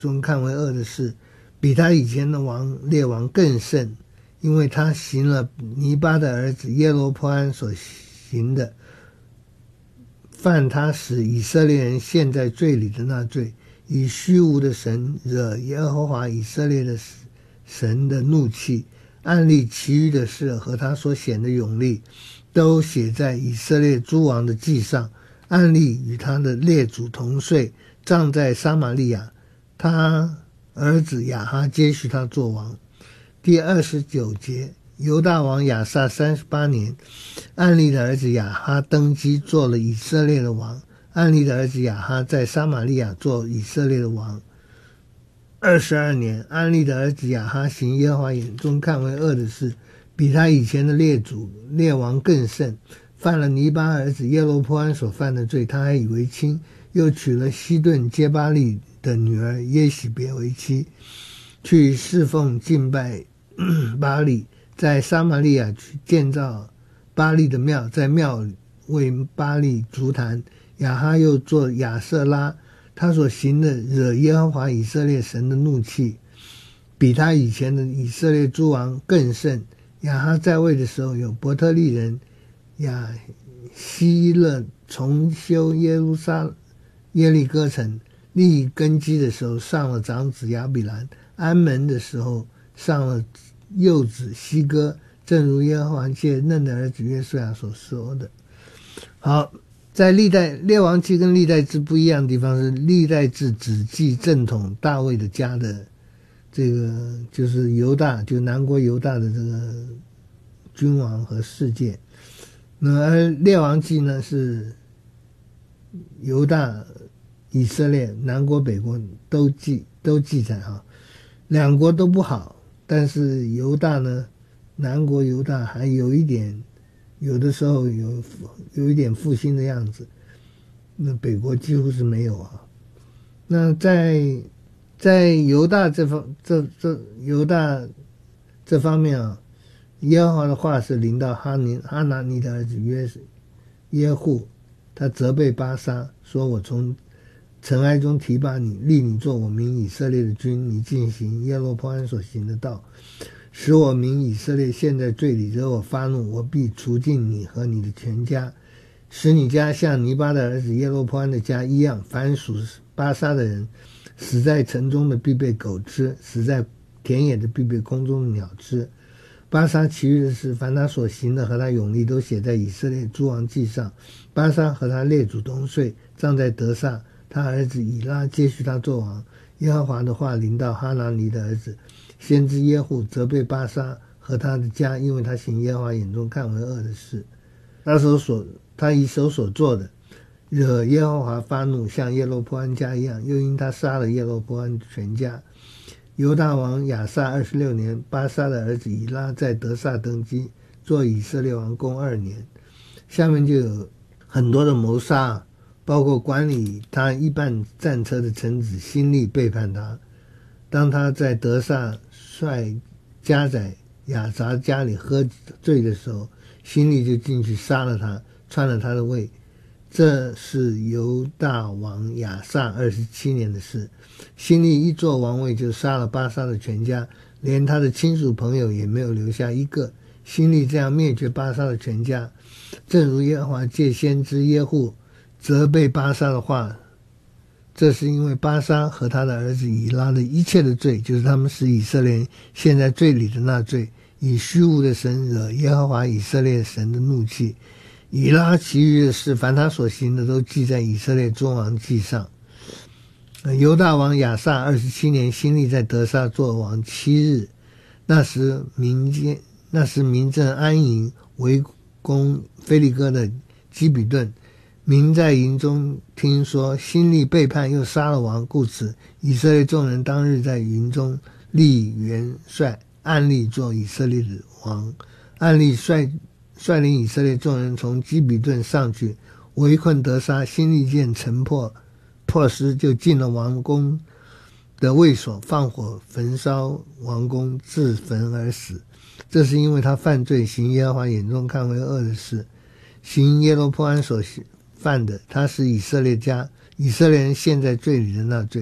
中看为恶的事，比他以前的列王更甚，因为他行了尼巴的儿子耶罗波安所行的，犯他使以色列人陷在罪里的那罪，以虚无的神惹耶和华以色列的神的怒气。按例其余的事和他所显的勇力，都写在以色列诸王的记上。按例与他的列祖同睡，葬在撒玛利亚。他儿子亚哈接续他做王。第29节，犹大王亚撒38年，暗利的儿子亚哈登基做了以色列的王。暗利的儿子亚哈在撒玛利亚做以色列的王。22年，暗利的儿子亚哈行耶和华眼中看为恶的事，比他以前的列王更甚，犯了尼巴儿子耶罗波安所犯的罪，他还以为亲，又娶了西顿接巴利的女儿耶喜别为妻，去侍奉敬拜巴利，在撒玛利亚去建造巴利的庙，在庙为巴利筑坛。亚哈又做亚瑟拉，他所行的惹耶和华以色列神的怒气，比他以前的以色列诸王更甚。亚哈在位的时候，有伯特利人亚希勒重修耶利哥城，立根基的时候上了长子亚比兰，安门的时候上了幼子西哥，正如耶和华借嫩的儿子约书亚所说的。好，在列王记跟历代志不一样的地方是，历代志只记正统大卫的家的这个就是犹大，就南国犹大的这个君王和世界。那而列王记呢是犹大、以色列、南国、北国都记载哈，两国都不好，但是犹大呢，南国犹大还有一点，有的时候有一点复兴的样子，那北国几乎是没有啊。那在犹大犹大这方面啊，耶和华的话是临到哈拿尼的儿子耶户，他责备巴沙，说我从尘埃中提拔你，立你做我民以色列的君，你进行耶罗波安所行的道，使我民以色列陷在罪里，惹我发怒，我必除尽你和你的全家，使你家像尼巴的儿子耶罗波安的家一样。凡属巴沙的人，死在城中的必被狗吃，死在田野的必被空中的鸟吃。巴沙其余的事，凡他所行的和他勇力，都写在以色列诸王记上。巴沙和他列祖同睡，葬在得撒。他儿子以拉接续他做王。耶和华的话临到哈拿尼的儿子先知耶户，责备巴沙和他的家，因为他行耶和华眼中看为恶的事。他以手所做的，惹耶和华发怒，像耶罗波安家一样，又因他杀了耶罗波安全家。犹大王亚撒26年，巴沙的儿子以拉在得撒登基，做以色列王共2年。下面就有很多的谋杀，包括管理他一半战车的臣子辛利背叛他。当他在得撒率家宰亚杂家里喝醉的时候，辛利就进去杀了他，篡了他的位。这是犹大王亚撒27年的事。辛利一坐王位，就杀了巴沙的全家，连他的亲属朋友也没有留下一个。辛利这样灭绝巴沙的全家，正如耶和华借先知耶户责备巴沙的话。这是因为巴沙和他的儿子以拉的一切的罪，就是他们使以色列人陷在罪里的那罪，以虚无的神惹耶和华以色列神的怒气。以拉其余的事，凡他所行的，都记在以色列诸王记上。犹大王亚撒27年，辛利在得撒做王7日。那时民正安营，围攻菲利哥的基比顿。民在营中听说辛利背叛，又杀了王，故此以色列众人当日在营中立元帅，暗利做以色列的王。暗利率领以色列众人从基比顿上去，围困得撒。辛利见城破失，就进了王宫的卫所，放火焚烧王宫，自焚而死。这是因为他犯罪，行耶和华眼中看为恶的事，行耶罗波安所犯的，他使以色列人陷在罪里的那罪，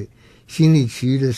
心里其余的